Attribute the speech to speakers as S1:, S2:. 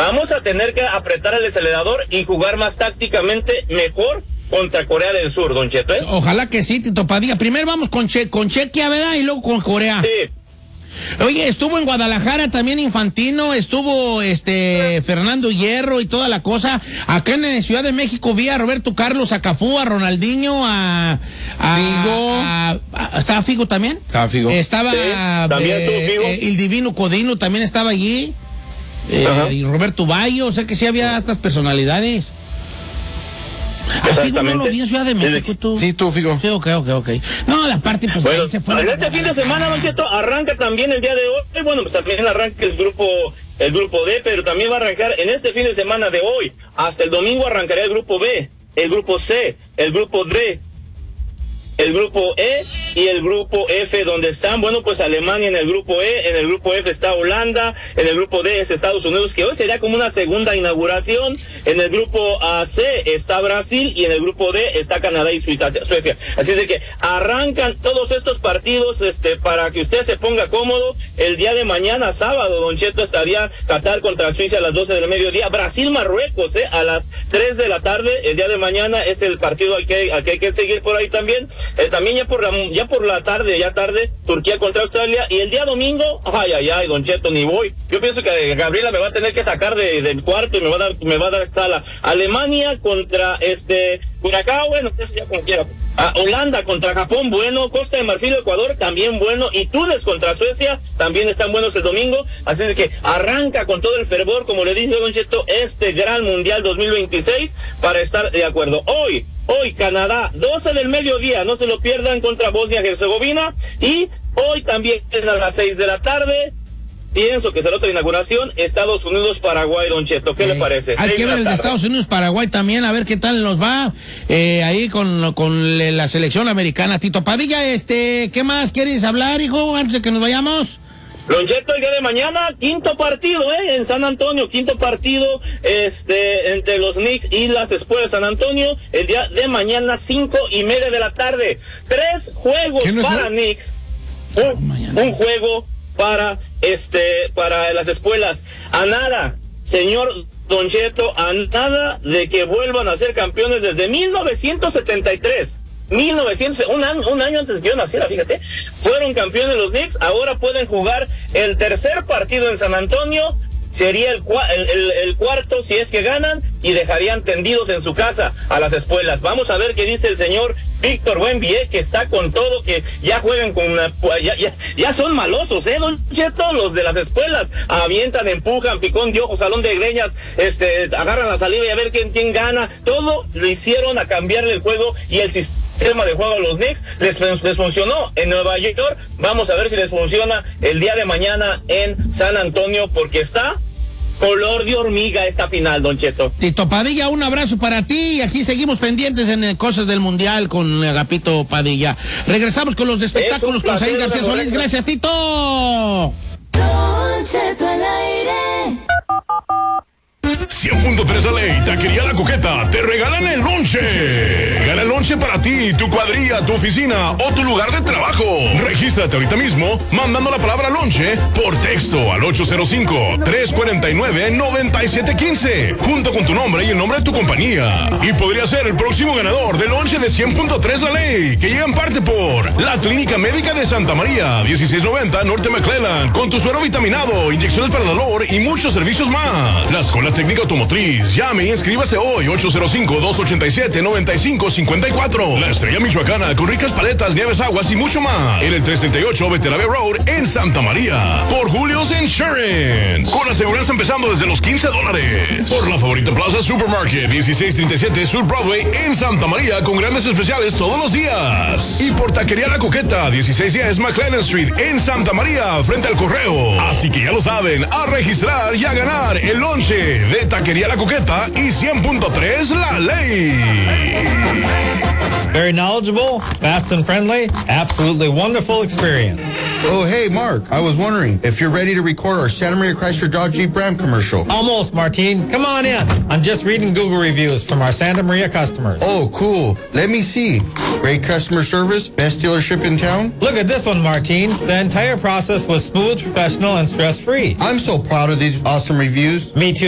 S1: vamos a tener que apretar el acelerador y jugar más tácticamente mejor contra Corea del Sur, Don Cheto, ¿eh?
S2: Ojalá que sí, Tito Padilla. Primero vamos con Chequia, ¿verdad? Y luego con Corea.
S1: Sí.
S2: Oye, estuvo en Guadalajara también Infantino, estuvo Fernando Hierro y toda la cosa. Acá en Ciudad de México vi a Roberto Carlos, a Cafú, a Ronaldinho, a Figo. ¿Estaba Figo también?
S3: Estaba Figo.
S2: Estaba
S1: Sí, también estuvo Figo.
S2: el Divino Codino también estaba allí. Y Roberto Bayo, o sea que sí había estas personalidades.
S1: Exactamente.
S2: No lo vi en Ciudad de México, tú.
S3: Sí, tú, Figo.
S2: Sí, ok. No, la parte, pues,
S1: Bueno,
S2: ahí se fue.
S1: este fin de semana, Don Cheto, arranca también el día de hoy. Bueno, pues también arranca el grupo D, pero también va a arrancar en este fin de semana de hoy. Hasta el domingo arrancaría el grupo B, el grupo C, el grupo D, el grupo E y el grupo F, donde están, bueno, pues Alemania en el grupo E, en el grupo F está Holanda, en el grupo D es Estados Unidos, que hoy sería como una segunda inauguración, en el grupo C está Brasil y en el grupo D está Canadá y Suecia. Así es de que arrancan todos estos partidos, para que usted se ponga cómodo. El día de mañana, sábado, Don Cheto, estaría Qatar contra Suiza a las 12 del mediodía, Brasil-Marruecos, a las 3 de la tarde, el día de mañana es el partido al que hay que seguir por ahí también. También ya por la tarde, Turquía contra Australia, y el día domingo, ay, Don Cheto, ni voy. Yo pienso que Gabriela me va a tener que sacar del cuarto y me va a dar sala. Alemania contra Curacao, bueno, usted ya como quiera. Holanda contra Japón, bueno. Costa de Marfil, Ecuador, también bueno. Y Túnez contra Suecia, también están buenos el domingo. Así de que arranca con todo el fervor, como le dije, Don Cheto, este gran Mundial 2026, para estar de acuerdo. Hoy Canadá, 12 del mediodía, no se lo pierdan, contra Bosnia-Herzegovina. Y hoy también a las 6 de la tarde, pienso que será otra inauguración, Estados Unidos-Paraguay, Don Cheto. ¿Qué le parece?
S2: Hay que ver el de Estados Unidos-Paraguay también, a ver qué tal nos va ahí con la selección americana. Tito Padilla, ¿qué más quieres hablar, hijo, antes de que nos vayamos?
S1: Don Cheto, el día de mañana, quinto partido, en San Antonio, quinto partido, entre los Knicks y las Spurs de San Antonio, el día de mañana, 5:30 de la tarde. 3 juegos para Knicks, un juego para las espuelas. A nada, señor Don Cheto, a nada de que vuelvan a ser campeones desde 1973. Un año antes de que yo naciera, fíjate, fueron campeones los Knicks. Ahora pueden jugar el tercer partido en San Antonio. Sería el cuarto si es que ganan, y dejarían tendidos en su casa a las espuelas. Vamos a ver qué dice el señor Víctor Wembanyama, que está con todo, que ya juegan con ya son malosos, Don Cheto, los de las espuelas. Avientan, empujan, picón de ojos, salón de greñas, agarran la saliva y a ver quién gana. Todo lo hicieron a cambiarle el juego y el sistema de juego a los Knicks. Les funcionó en Nueva York. Vamos a ver si les funciona el día de mañana en San Antonio, porque está color de hormiga esta final, Don Cheto.
S2: Tito Padilla, un abrazo para ti, y aquí seguimos pendientes en cosas del Mundial con Agapito Padilla. Regresamos con los espectáculos con Saín García Solís. Gracias, Tito.
S4: Don Cheto al aire.
S5: 100.3 La Ley, Taquería La Coqueta, te regalan el lonche. Gana el lonche para ti, tu cuadrilla, tu oficina o tu lugar de trabajo. Regístrate ahorita mismo mandando la palabra lonche por texto al 805-349-9715, junto con tu nombre y el nombre de tu compañía. Y podría ser el próximo ganador del lonche de 100.3 La Ley, que llega en parte por la Clínica Médica de Santa María, 1690 Norte McClellan, con tu suero vitaminado, inyecciones para el dolor y muchos servicios más. La Escuela Técnica Automotriz. Llame y inscríbase hoy, 805-287-9554. La Estrella Michoacana, con ricas paletas, nieves, aguas y mucho más. En el 338 Beterave Road en Santa María. Por Julio's Insurance, con aseguranza empezando desde los $15. Por la Favorita Plaza Supermarket, 1637 Sur Broadway en Santa María, con grandes especiales todos los días. Y por Taquería La Coqueta, 1610 McLennan Street en Santa María, frente al correo. Así que ya lo saben, a registrar y a ganar el lonche de Taquería La Coqueta y 100.3 La Ley.
S6: Very knowledgeable, fast and friendly, absolutely wonderful experience.
S7: Oh, hey, Mark, I was wondering if you're ready to record our Santa Maria Chrysler Dodge Jeep Ram commercial.
S6: Almost, Martine. Come on in. I'm just reading Google reviews from our Santa Maria customers.
S7: Oh, cool. Let me see. Great customer service, best dealership in town.
S6: Look at this one, Martine. The entire process was smooth, professional, and stress-free.
S7: I'm so proud of these awesome reviews.
S6: Me too.